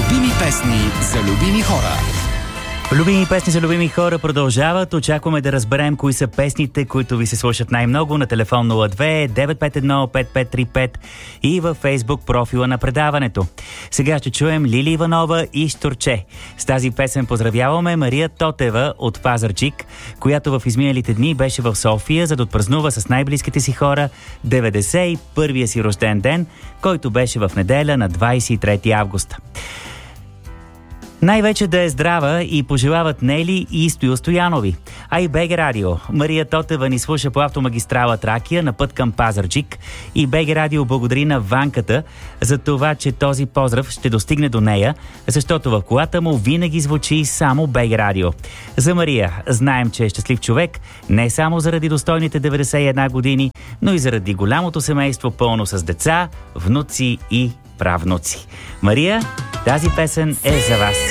Любими песни за любими хора. Любими песни за любими хора продължават. Очакваме да разберем кои са песните, които ви се слушат най-много на телефон 02-951-5535 и във Фейсбук профила на предаването. Сега ще чуем Лили Иванова и Щурче. С тази песен поздравяваме Мария Тотева от Пазарджик, която в изминалите дни беше в София, за да отпразнува с най-близките си хора 91-я си рожден ден, който беше в неделя на 23 август. Най-вече да е здрава и пожелават Нели и Стоил Стоянови. А и БГ Радио. Мария Тотева ни слуша по автомагистрала Тракия на път към Пазарджик и БГ Радио благодари на Ванката за това, че този поздрав ще достигне до нея, защото в колата му винаги звучи само БГ Радио. За Мария знаем, че е щастлив човек не само заради достойните 91 години, но и заради голямото семейство пълно с деца, внуци и правнуци. Мария, тази песен е за вас.